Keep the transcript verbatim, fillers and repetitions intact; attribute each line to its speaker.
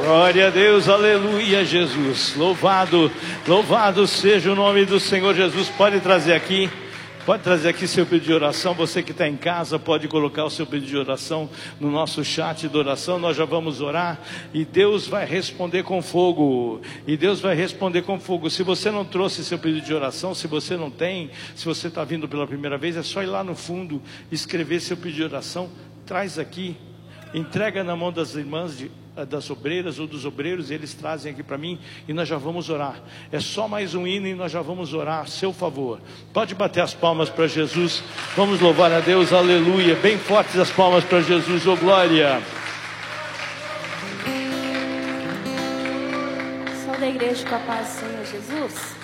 Speaker 1: Glória a Deus, aleluia, Jesus. Louvado, louvado seja o nome do Senhor Jesus. Pode trazer aqui, pode trazer aqui seu pedido de oração. Você que está em casa pode colocar o seu pedido de oração no nosso chat de oração. Nós já vamos orar e Deus vai responder com fogo. E Deus vai responder com fogo. Se você não trouxe seu pedido de oração, se você não tem, se você está vindo pela primeira vez, é só ir lá no fundo, escrever seu pedido de oração. Traz aqui, entrega na mão das irmãs de das obreiras ou dos obreiros, e eles trazem aqui para mim e nós já vamos orar. É só mais um hino e nós já vamos orar a seu favor. Pode bater as palmas para Jesus. Vamos louvar a Deus, aleluia. Bem fortes as palmas para Jesus, oh glória.
Speaker 2: Só da igreja com a paz do Senhor Jesus.